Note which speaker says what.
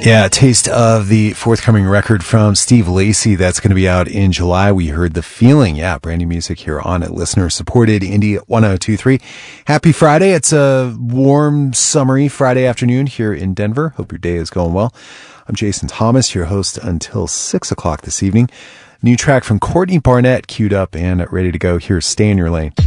Speaker 1: Yeah, a taste of the forthcoming record from Steve Lacy that's going to be out in July. We heard The Feeling. Yeah, brand new music here on it. Listener-supported Indie 102.3. Happy Friday. It's a warm, summery Friday afternoon here in Denver. Hope your day is going well. I'm Jason Thomas, your host until 6 o'clock this evening. New track from Courtney Barnett queued up and ready to go. Here's Stay in Your Lane.